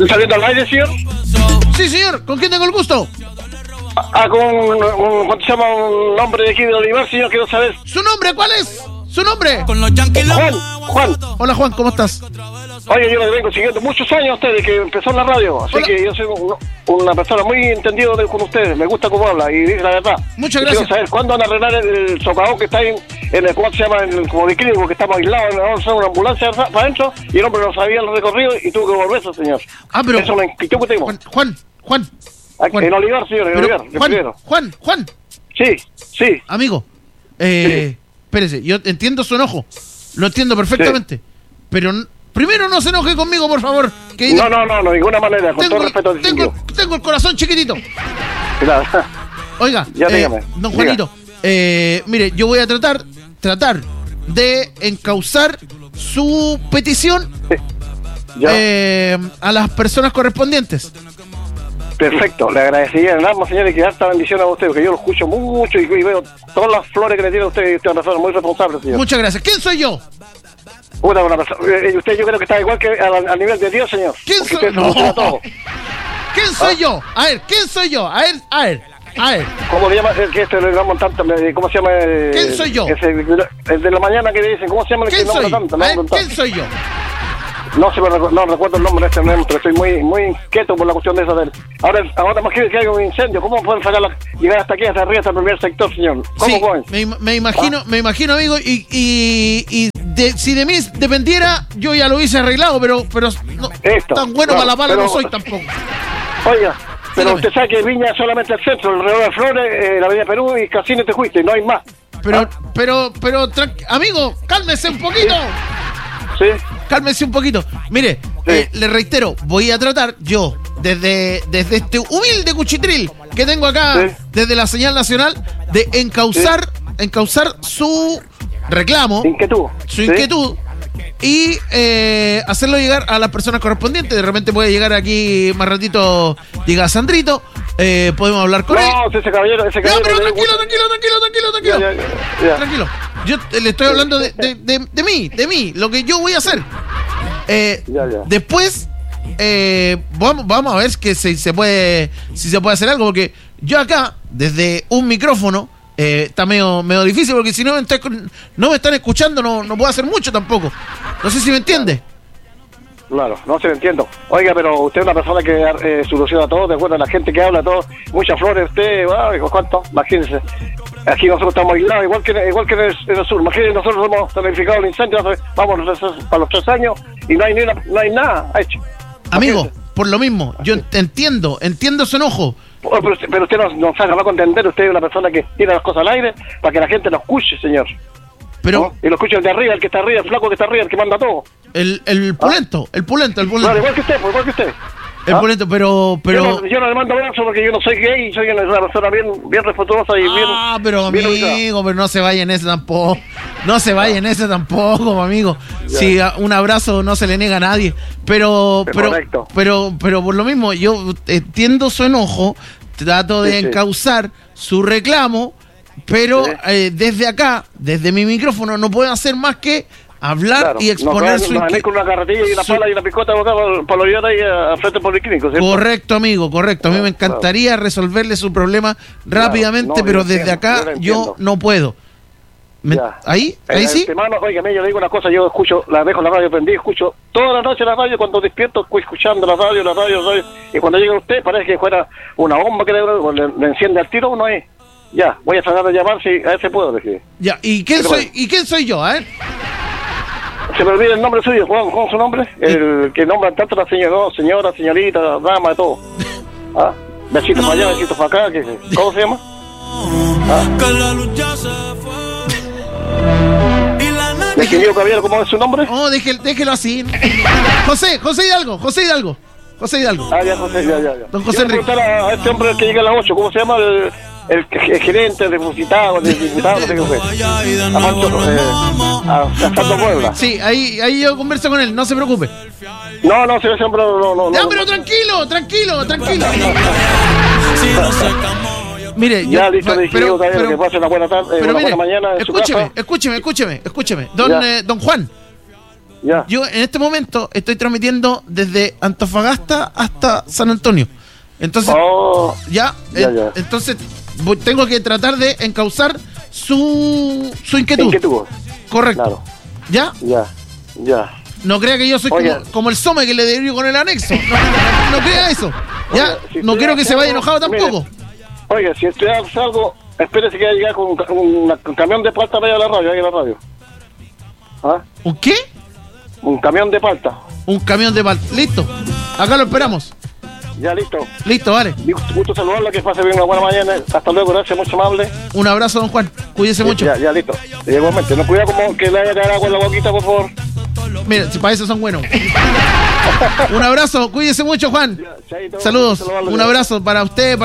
¿Estoy saliendo al aire, señor? Sí, señor. ¿Con quién tengo el gusto? ¿Cómo se llama un hombre de aquí de Olivar, señor? Quiero saber. ¿Su nombre cuál es? ¿Su nombre? Juan. Hola, Juan, ¿cómo estás? Oye, yo le vengo siguiendo muchos años a ustedes que empezó en la radio. Así que yo soy una persona muy entendida con ustedes. Me gusta cómo habla y dice la verdad. Muchas gracias. Quiero saber cuándo van a arreglar el socavón que está ahí en el, ¿cómo se llama? Como de clínico, que estamos aislados. Vamos a hacer una ambulancia para adentro y el hombre no sabía el recorrido y tuvo que volverse, señor. Pero... Eso me inquietó que tengo. Juan. En Olivar, señor, en Olivar. Juan. Sí. Amigo, Sí. espérese, yo entiendo su enojo. Lo entiendo perfectamente. Sí. Pero primero no se enoje conmigo, por favor. Que no, de ninguna manera, con todo respeto. Tengo el corazón chiquitito. Claro. Oiga, ya dígame. Don Juanito, mire, yo voy a tratar de encauzar su petición a las personas correspondientes. Perfecto, le agradecería en alma, señor, y que harta bendición a usted, porque yo lo escucho mucho y veo todas las flores que le tiene a usted, y usted es una persona muy responsable, señor. Muchas gracias. ¿Quién soy yo? Una persona. Usted yo creo que está igual que al nivel de Dios, señor. ¿Quién soy yo? ¿Quién soy yo? A ver, ¿quién soy yo? A ver. ¿Cómo le llama? Que le damos tanto, ¿cómo se llama? ¿Quién soy yo? El de la mañana que le dicen, ¿cómo se llama? ¿Quién soy? ¿Quién soy yo? No recuerdo el nombre de este momento, pero estoy muy inquieto por la cuestión de eso. Ahora imagínese que hay un incendio. ¿Cómo pueden llegar hasta aquí, hasta arriba, hasta el primer sector, señor? ¿Cómo pueden? Me imagino, amigo, si de mí dependiera, yo ya lo hubiese arreglado, pero no, tan bueno para la bala no soy tampoco. Oiga, pero usted sabe que Viña es solamente el centro, alrededor de Flores, la Avenida Perú y Casino te fuiste, no hay más. Pero, amigo, cálmese un poquito. Sí. Cálmese un poquito. Mire, le reitero, voy a tratar yo, desde este humilde cuchitril que tengo acá, desde la señal nacional, de encauzar su reclamo, su inquietud, y hacerlo llegar a las personas correspondientes. De repente puede llegar aquí más ratito, llega Sandrito, podemos hablar con él. No, ese caballero. No, pero tranquilo. Yo le estoy hablando de mí, lo que yo voy a hacer. Después vamos a ver que si se puede hacer algo, porque yo acá, desde un micrófono, está medio difícil, porque si no me están escuchando, no puedo hacer mucho tampoco. No sé si me entiende. Claro, no se lo entiendo. Oiga, pero usted es una persona que soluciona todo, de acuerdo a la gente que habla todo, muchas flores, usted, ¿cuánto? Imagínense. Aquí nosotros estamos aislados, igual que en el sur. Imagínense, nosotros hemos planificado el incendio, vamos para los 3 años y no hay nada hecho. Amigo, por lo mismo, yo entiendo su enojo. Pero usted no sabe, va a contender, usted es una persona que tira las cosas al aire para que la gente lo escuche, señor. Pero, ¿no? Y lo escucha el de arriba, el que está arriba, el flaco que está arriba, el que manda todo. El pulento. Claro, igual que usted. El pulento, pero... Yo no le mando abrazo porque yo no soy gay, soy una persona bien respetuosa y bien... pero amigo, pero no se vaya en ese tampoco. No se vaya en ese tampoco, amigo. Ya. Si un abrazo no se le niega a nadie. Pero por lo mismo, yo entiendo su enojo, trato de encauzar su reclamo, pero desde acá, desde mi micrófono, no puedo hacer más que hablar y exponer su inquietud. Con una carretilla y una pala y una picota para la olvidar ahí al frente del policlínico, ¿cierto? Correcto, amigo, correcto. A mí me encantaría resolverle su problema rápidamente, pero desde acá yo no puedo. ¿Ahí sí? Hermano, oiga, yo le digo una cosa, yo escucho, dejo la radio prendida, escucho toda la noche la radio, cuando despierto escuchando la radio, y cuando llega usted parece que fuera una bomba que le enciende al tiro, uno es... Ya, voy a tratar de llamar si a ese puedo decir. Ya, ¿y quién soy yo, Se me olvida el nombre suyo, ¿cómo es su nombre? El que nombran tanto la señora, señorita, dama, de todo. Besitos para allá, besitos para acá, ¿cómo se llama? Déjelo, caballero, ¿cómo es su nombre? No, déjelo así. José Hidalgo. Ya, José, ya. Don José Enrique. A este hombre que llega a las 8, ¿cómo se llama? El gerente de diputado, no sé qué fue. Hasta Puebla. Sí, ahí yo converso con él, no se preocupe. No, se ve siempre, no. Ya, pero tranquilo. Mire, ya listo, pero que pase una buena tarde, una buena mañana. Escúcheme. Don Juan. Ya. Yo en este momento estoy transmitiendo desde Antofagasta hasta San Antonio. Entonces, ya. Entonces tengo que tratar de encauzar su inquietud. Correcto. Claro. ¿Ya? Ya. No crea que yo soy como el Some que le derivo con el anexo. No crea eso. ¿Ya? Si no quiero que se vaya enojado tampoco. Oiga, si usted hace algo, espérese que va a llegar con un camión de palta para ir a la radio. ¿Ah? ¿Un qué? Un camión de palta. Un camión de palta. Listo. Acá lo esperamos. Ya, listo. Listo, vale. Gusto saludarla, que pase bien una buena mañana. Hasta luego, gracias, mucho amable. Un abrazo, don Juan. Cuídese mucho. Ya, listo. Igualmente, no cuida como que le haya que dar agua en la boquita, por favor. Mira, si para eso son buenos. Un abrazo, cuídese mucho, Juan. Ya, chaito. Saludos. Un abrazo para usted.